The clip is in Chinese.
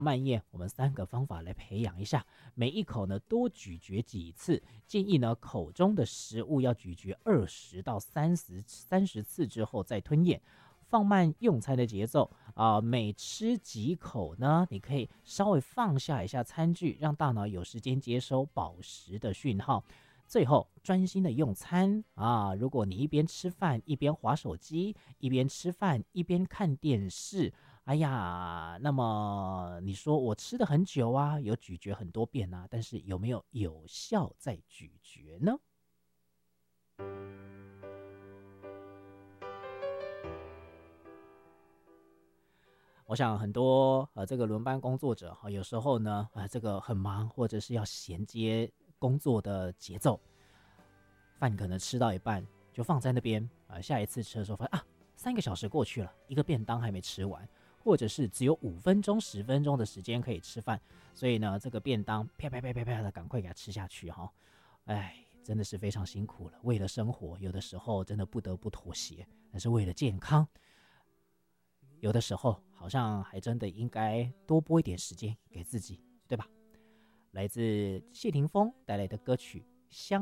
慢咽，我们3个方法来培养一下。每一口呢多咀嚼几次，建议呢口中的食物要咀嚼20到30次之后再吞咽。放慢用餐的节奏每吃几口呢，你可以稍微放下一下餐具，让大脑有时间接收饱食的讯号。最后专心的用餐如果你一边吃饭一边滑手机，一边吃饭一边看电视，哎呀，那么你说我吃的很久有咀嚼很多遍但是有没有效在咀嚼呢？我想很多这个轮班工作者有时候呢这个很忙，或者是要衔接工作的节奏，饭可能吃到一半就放在那边下一次吃的时候发现3个小时过去了，一个便当还没吃完，或者是只有5分钟10分钟的时间可以吃饭，所以呢这个便当啪啪啪啪啪的赶快给它吃下去真的是非常辛苦了。为了生活，有的时候真的不得不妥协，但是为了健康，有的时候好像还真的应该多拨一点时间给自己，对吧？来自谢霆锋带来的歌曲《香》。